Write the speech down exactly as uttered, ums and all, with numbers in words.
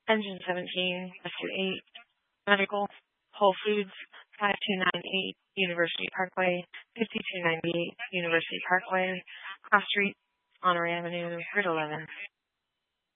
Engine seventeen, S two eight, Medical, Whole Foods, five two nine eight, University Parkway, fifty-two ninety-eight, University Parkway, Cross Street, Honor Avenue, Grid eleven.